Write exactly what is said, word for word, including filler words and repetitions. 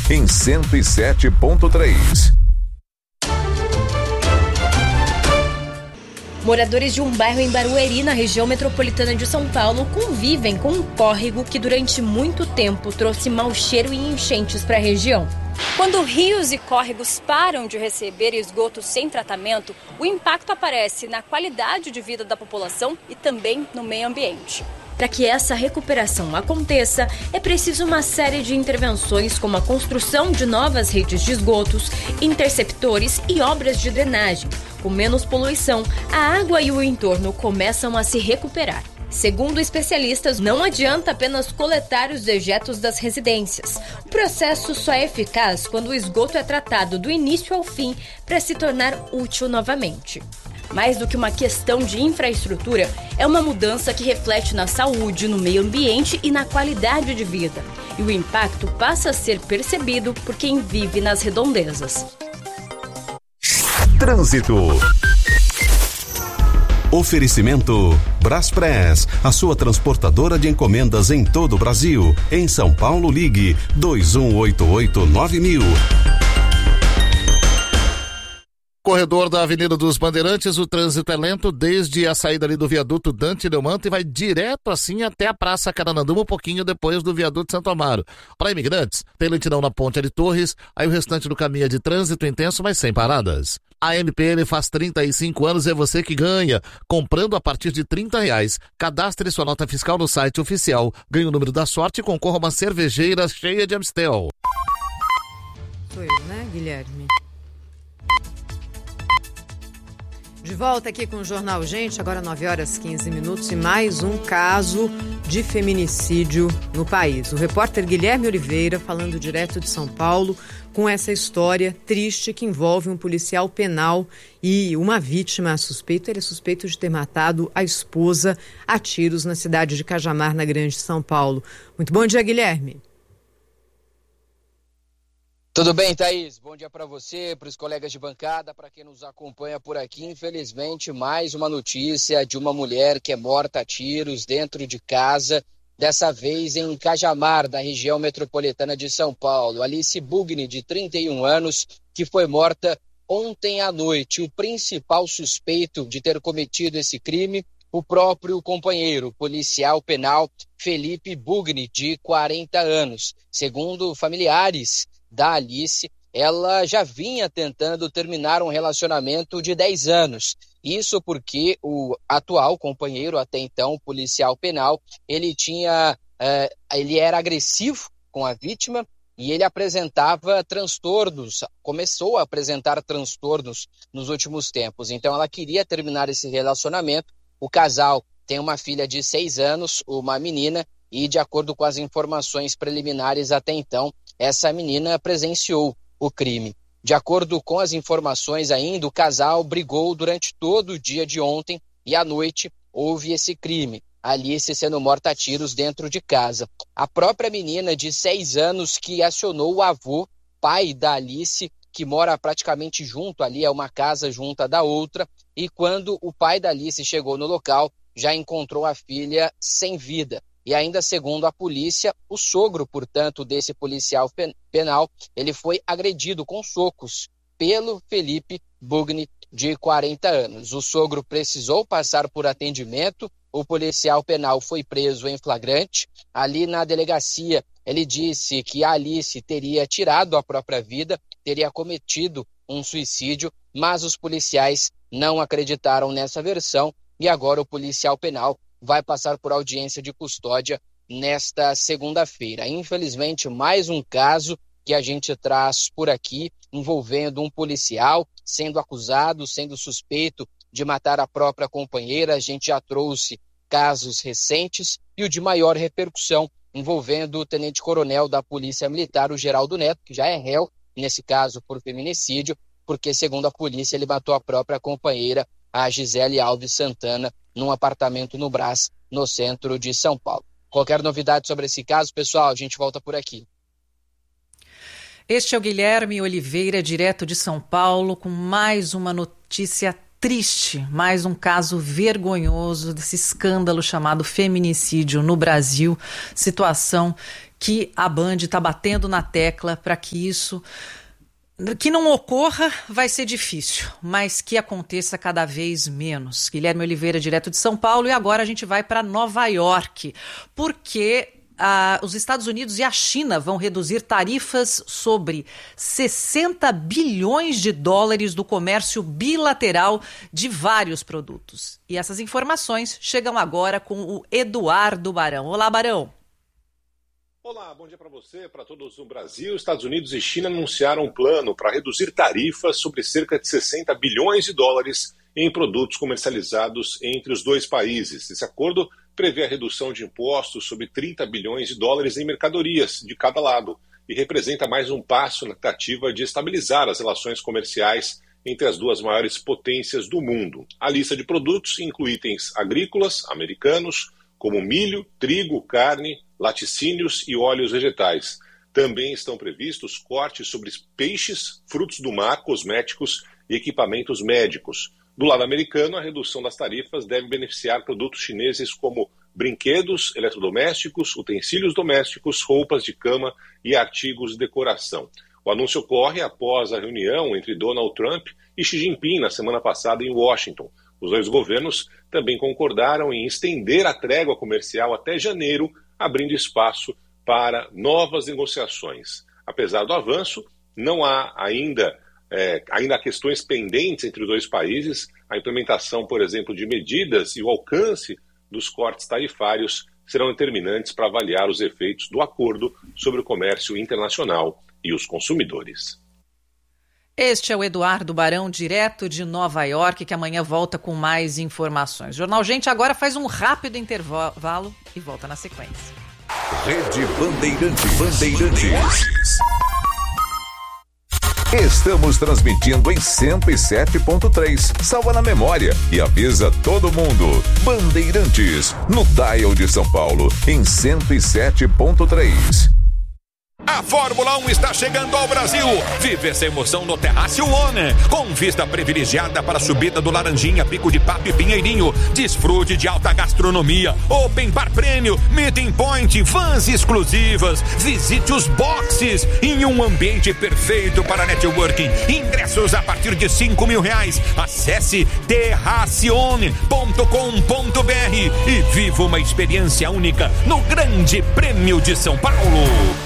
em cento e sete ponto três. Moradores de um bairro em Barueri, na região metropolitana de São Paulo, convivem com um córrego que durante muito tempo trouxe mau cheiro e enchentes para a região. Quando rios e córregos param de receber esgoto sem tratamento, o impacto aparece na qualidade de vida da população e também no meio ambiente. Para que essa recuperação aconteça, é preciso uma série de intervenções, como a construção de novas redes de esgotos, interceptores e obras de drenagem. Com menos poluição, a água e o entorno começam a se recuperar. Segundo especialistas, não adianta apenas coletar os dejetos das residências. O processo só é eficaz quando o esgoto é tratado do início ao fim para se tornar útil novamente. Mais do que uma questão de infraestrutura, é uma mudança que reflete na saúde, no meio ambiente e na qualidade de vida. E o impacto passa a ser percebido por quem vive nas redondezas. Trânsito. Oferecimento Braspress, a sua transportadora de encomendas em todo o Brasil. Em São Paulo, ligue dois um oito oito nove mil. Corredor da Avenida dos Bandeirantes, o trânsito é lento desde a saída ali do viaduto Dante Delmanto e vai direto assim até a Praça Carananduva, um pouquinho depois do viaduto Santo Amaro. Para imigrantes, tem lentidão na Ponte de Torres, aí o restante do caminho é de trânsito intenso, mas sem paradas. A M P N faz trinta e cinco anos, é você que ganha. Comprando a partir de trinta reais. Cadastre sua nota fiscal no site oficial. Ganhe o número da sorte e concorra a uma cervejeira cheia de Amstel. Sou eu, né, Guilherme? De volta aqui com o Jornal Gente, agora nove horas e quinze minutos e mais um caso de feminicídio no país. O repórter Guilherme Oliveira, falando direto de São Paulo, com essa história triste que envolve um policial penal e uma vítima suspeita. Ele é suspeito de ter matado a esposa a tiros na cidade de Cajamar, na Grande São Paulo. Muito bom dia, Guilherme. Tudo bem, Thaís? Bom dia para você, para os colegas de bancada, para quem nos acompanha por aqui. Infelizmente, mais uma notícia de uma mulher que é morta a tiros dentro de casa, dessa vez em Cajamar, da região metropolitana de São Paulo. Alice Bugni, de trinta e um anos, que foi morta ontem à noite. O principal suspeito de ter cometido esse crime, o próprio companheiro, policial penal Felipe Bugni, de quarenta anos. Segundo familiares da Alice, ela já vinha tentando terminar um relacionamento de dez anos. Isso porque o atual companheiro, até então policial penal, ele tinha, uh, ele era agressivo com a vítima e ele apresentava transtornos, começou a apresentar transtornos nos últimos tempos. Então ela queria terminar esse relacionamento. O casal tem uma filha de seis anos, uma menina, e de acordo com as informações preliminares até então, essa menina presenciou o crime. De acordo com as informações ainda, o casal brigou durante todo o dia de ontem e à noite houve esse crime. Alice sendo morta a tiros dentro de casa. A própria menina de seis anos que acionou o avô, pai da Alice, que mora praticamente junto ali, é uma casa junta da outra, e quando o pai da Alice chegou no local, já encontrou a filha sem vida. E ainda segundo a polícia, o sogro, portanto, desse policial penal, ele foi agredido com socos pelo Felipe Bugni, de quarenta anos. O sogro precisou passar por atendimento, o policial penal foi preso em flagrante. Ali na delegacia, ele disse que a Alice teria tirado a própria vida, teria cometido um suicídio, mas os policiais não acreditaram nessa versão e agora o policial penal vai passar por audiência de custódia nesta segunda-feira. Infelizmente, mais um caso que a gente traz por aqui envolvendo um policial sendo acusado, sendo suspeito de matar a própria companheira. A gente já trouxe casos recentes e o de maior repercussão envolvendo o tenente-coronel da Polícia Militar, o Geraldo Neto, que já é réu, nesse caso por feminicídio, porque, segundo a polícia, ele matou a própria companheira, a Gisele Alves Santana, num apartamento no Brás, no centro de São Paulo. Qualquer novidade sobre esse caso, pessoal, a gente volta por aqui. Este é o Guilherme Oliveira, direto de São Paulo, com mais uma notícia triste, mais um caso vergonhoso desse escândalo chamado feminicídio no Brasil, situação que a Band está batendo na tecla para que isso... Que não ocorra vai ser difícil, mas que aconteça cada vez menos. Guilherme Oliveira, direto de São Paulo, e agora a gente vai para Nova York, porque ah, os Estados Unidos e a China vão reduzir tarifas sobre sessenta bilhões de dólares do comércio bilateral de vários produtos. E essas informações chegam agora com o Eduardo Barão. Olá, Barão. Olá, bom dia para você, para todos no Brasil. Estados Unidos e China anunciaram um plano para reduzir tarifas sobre cerca de sessenta bilhões de dólares em produtos comercializados entre os dois países. Esse acordo prevê a redução de impostos sobre trinta bilhões de dólares em mercadorias de cada lado e representa mais um passo na tentativa de estabilizar as relações comerciais entre as duas maiores potências do mundo. A lista de produtos inclui itens agrícolas americanos, como milho, trigo, carne, laticínios e óleos vegetais. Também estão previstos cortes sobre peixes, frutos do mar, cosméticos e equipamentos médicos. Do lado americano, a redução das tarifas deve beneficiar produtos chineses como brinquedos, eletrodomésticos, utensílios domésticos, roupas de cama e artigos de decoração. O anúncio ocorre após a reunião entre Donald Trump e Xi Jinping na semana passada em Washington. Os dois governos também concordaram em estender a trégua comercial até janeiro, abrindo espaço para novas negociações. Apesar do avanço, não há ainda, é, ainda há questões pendentes entre os dois países. A implementação, por exemplo, de medidas e o alcance dos cortes tarifários serão determinantes para avaliar os efeitos do acordo sobre o comércio internacional e os consumidores. Este é o Eduardo Barão, direto de Nova York, que amanhã volta com mais informações. O Jornal Gente agora faz um rápido intervalo e volta na sequência. Rede Bandeirantes. Bandeirantes. Estamos transmitindo em cento e sete ponto três. Salva na memória e avisa todo mundo. Bandeirantes, no dial de São Paulo, em cento e sete ponto três. A Fórmula um está chegando ao Brasil. Vive essa emoção no Terrace One, com vista privilegiada para a subida do Laranjinha, Pico de Papo e Pinheirinho. Desfrute de alta gastronomia, Open Bar Prêmio, Meeting Point, vans exclusivas. Visite os boxes em um ambiente perfeito para networking. Ingressos a partir de cinco mil reais. Acesse terracione ponto com ponto br e viva uma experiência única no Grande Prêmio de São Paulo.